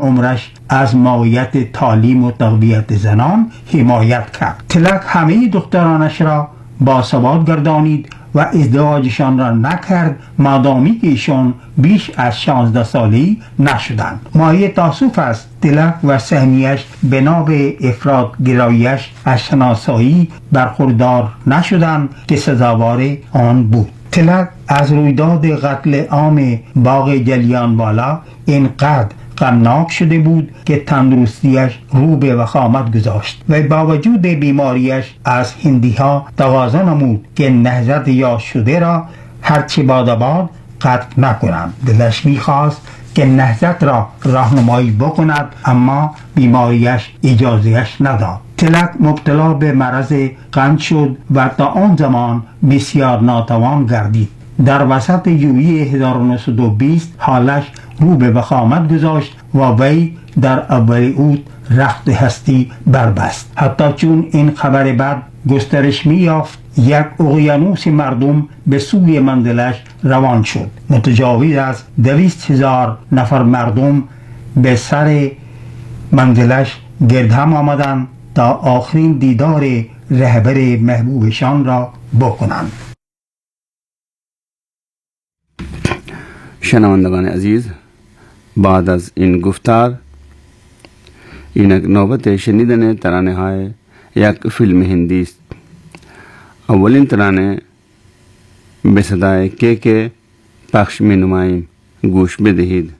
عمرش از مایت تعلیم و تربیت زنان حمایت کرد. تلک همه دخترانش را باثبات گردانید و ازدواجشان را نکرد مادامی که ایشان بیش از 16 ساله‌ای نشدند. مایه تاسف است تلک و سهمیش بنا به افراط گراییش از شناسایی برخوردار نشدند که سزاوار آن بود. تلک از رویداد قتل عام باغ جلیانوالا اینقدر غمناک شده بود که تندرستیش رو به وخامت گذاشت و با وجود بیماریش از هندی ها تقاضا نمود که نهضت یاد شده را هرچه باد قطع نکنند. دلش میخواست که نهضت را راهنمایی بکند اما بیماریش اجازهش نداد. تلک مبتلا به مرض قند شد و تا آن زمان بسیار ناتوان گردید. در وسط ژوئیه 1920 حالش رو به وخامت گذاشت و وی در اول اوت رخت هستی بربست. حتی چون این خبر بد گسترش می‌یافت یک اقیانوس مردم به سوی منزلش روان شد. متجاوز از 200,000 نفر مردم به سر منزلش گرد هم آمدند تا آخرین دیدار رهبر محبوبشان را بکنند. شنوندگان عزیز، بعد از این گفتار اینک نوبت شنیدن ترانه های یک فیلم هندی است. اولین ترانه به صدای که پخش می نماییم، گوش بدهید.